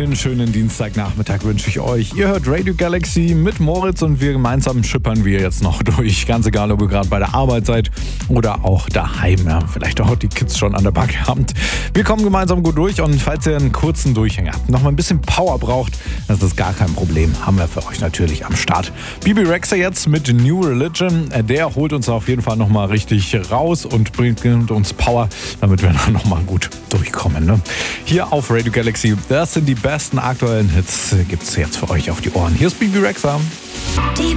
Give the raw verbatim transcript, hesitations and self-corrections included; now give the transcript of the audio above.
Einen schönen Dienstagnachmittag wünsche ich euch. Ihr hört Radio Galaxy mit Moritz und wir gemeinsam schippern wir jetzt noch durch. Ganz egal, ob ihr gerade bei der Arbeit seid oder auch daheim. Ja, vielleicht auch die Kids schon an der Backe habt. Wir kommen gemeinsam gut durch und falls ihr einen kurzen Durchhänger habt, noch mal ein bisschen Power braucht, das ist gar kein Problem. Haben wir für euch natürlich am Start. Bebe Rexha jetzt mit New Religion. Der holt uns auf jeden Fall noch mal richtig raus und bringt uns Power, damit wir dann noch mal gut durchkommen. Ne? Hier auf Radio Galaxy. Das sind die besten aktuellen Hits. Gibt's jetzt für euch auf die Ohren. Hier ist Bebe Rexha. Die